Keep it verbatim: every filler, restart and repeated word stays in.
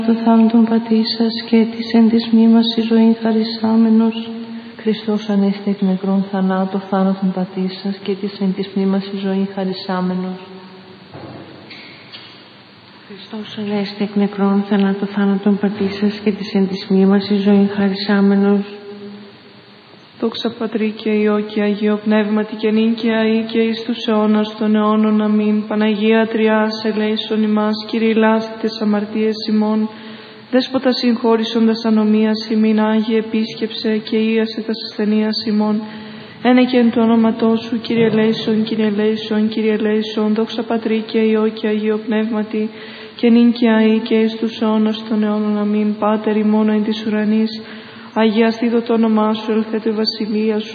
το θάνατον πατήσας και της εν της μνήμας η ζωή χαρισάμενος. Χριστός ανέστη εκ νεκρών θανάτω θάνατον πατήσας και της εν της μνήμας η ζωή χαρισάμενος. Χριστός ανέστη εκ νεκρών θανάτω θάνατον πατήσας και της εν της μνήμας η ζωή χαρισάμενος. Δόξα Πατρί και Υιό και Αγίο Πνεύματι και νυν και αεί και εις τους αιώνας των αιώνων. Αμήν. Παναγία Τριάς, ελέησον ημάς, Κύριε λάστη τες αμαρτίες ημών, Δέσποτα συγχώρησοντας ανομίας ημίν, Άγιε επίσκεψε και ίασε τας ασθενείας ημών. Ένε και εν το όνοματό σου, Κύριε ελέησον, Κύριε ελέησον, Κύριε ελέησον. Δόξα Πατρί και Υιό και Αγίο Πνεύματι και νυν και αεί και εις τους αιώνας των αιώνων. Αμήν. Πάτερ ημών εν της ουρανής, αγιαστήτω το όνομά σου, ελθέτω η βασιλεία σου.